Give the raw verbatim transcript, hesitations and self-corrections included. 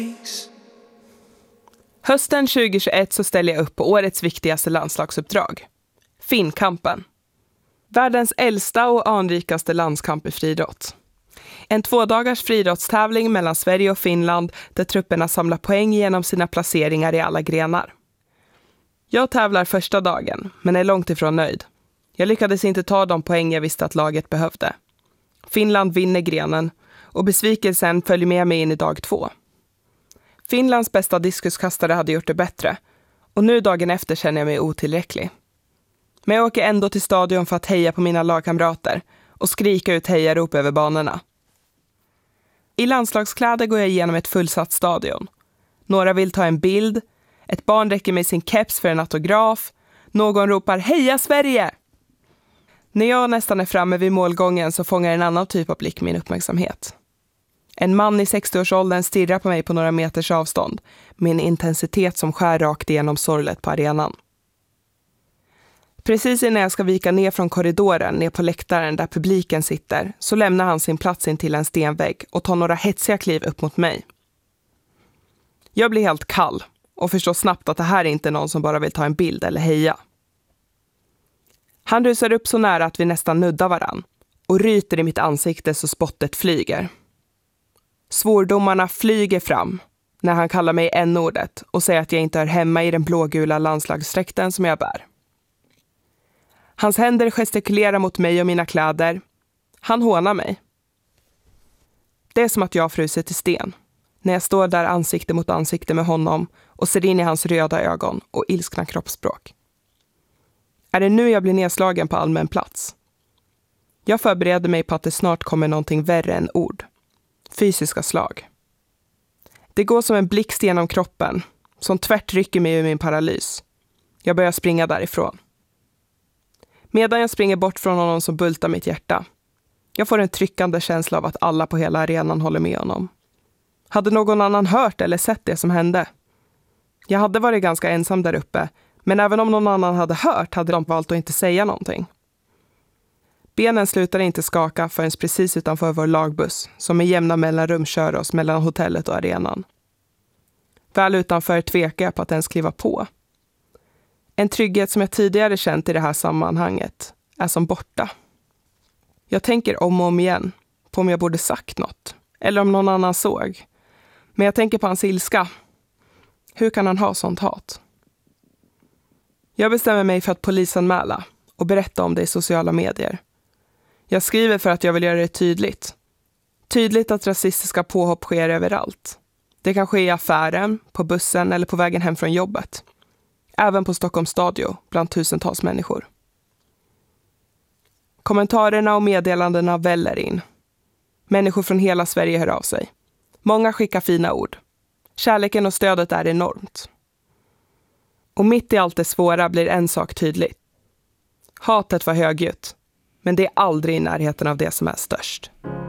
Hösten tjugohundratjugoett så ställer jag upp på årets viktigaste landslagsuppdrag. Finnkampen. Världens äldsta och anrikaste landskamp i friidrott. En tvådagars friidrottstävling mellan Sverige och Finland där trupperna samlar poäng genom sina placeringar i alla grenar. Jag tävlar första dagen, men är långt ifrån nöjd. Jag lyckades inte ta de poäng jag visste att laget behövde. Finland vinner grenen och besvikelsen följer med mig in i dag två. Finlands bästa diskuskastare hade gjort det bättre och nu dagen efter känner jag mig otillräcklig. Men jag åker ändå till stadion för att heja på mina lagkamrater och skrika ut hejarop över banorna. I landslagskläder går jag igenom ett fullsatt stadion. Några vill ta en bild, ett barn räcker med sin keps för en autograf, någon ropar heja Sverige! När jag nästan är framme vid målgången så fångar en annan typ av blick min uppmärksamhet. En man i sextioårsåldern stirrar på mig på några meters avstånd med en intensitet som skär rakt igenom sorlet på arenan. Precis innan jag ska vika ner från korridoren ner på läktaren där publiken sitter så lämnar han sin plats in till en stenvägg och tar några hetsiga kliv upp mot mig. Jag blir helt kall och förstår snabbt att det här är inte någon som bara vill ta en bild eller heja. Han rusar upp så nära att vi nästan nuddar varann och ryter i mitt ansikte så spottet flyger. Svordomarna flyger fram när han kallar mig n-ordet och säger att jag inte hör hemma i den blågula landslagsdräkten som jag bär. Hans händer gestikulerar mot mig och mina kläder. Han hånar mig. Det är som att jag frusit till sten när jag står där ansikte mot ansikte med honom och ser in i hans röda ögon och ilskna kroppsspråk. Är det nu jag blir nedslagen på allmän plats? Jag förbereder mig på att det snart kommer någonting värre än ord. Fysiska slag. Det går som en blixt genom kroppen, som tvärt rycker mig ur min paralys. Jag börjar springa därifrån. Medan jag springer bort från honom som bultar mitt hjärta. Jag får en tryckande känsla av att alla på hela arenan håller med honom. Hade någon annan hört eller sett det som hände? Jag hade varit ganska ensam där uppe, men även om någon annan hade hört hade de valt att inte säga någonting. Benen slutade inte skaka förrän precis utanför vår lagbuss som med jämna mellanrum kör oss mellan hotellet och arenan. Väl utanför tvekar jag på att ens kliva på. En trygghet som jag tidigare känt i det här sammanhanget är som borta. Jag tänker om och om igen på om jag borde sagt något eller om någon annan såg. Men jag tänker på hans ilska. Hur kan han ha sånt hat? Jag bestämmer mig för att polisanmäla och berätta om det i sociala medier. Jag skriver för att jag vill göra det tydligt. Tydligt att rasistiska påhopp sker överallt. Det kan ske i affären, på bussen eller på vägen hem från jobbet. Även på Stockholms stadion bland tusentals människor. Kommentarerna och meddelandena väller in. Människor från hela Sverige hör av sig. Många skickar fina ord. Kärleken och stödet är enormt. Och mitt i allt det svåra blir en sak tydlig. Hatet var högljutt, men det är aldrig i närheten av det som är störst.